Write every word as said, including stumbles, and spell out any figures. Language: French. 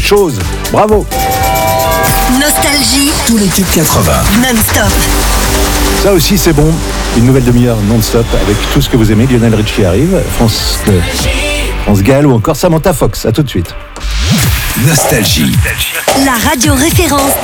chose. Bravo. Nostalgie. Tous les tubes quatre-vingts. Non-stop. Ça aussi c'est bon. Une nouvelle demi-heure non-stop avec tout ce que vous aimez. Lionel Richie arrive, France, euh, France Gall ou encore Samantha Fox. À tout de suite. Nostalgie. La radio référence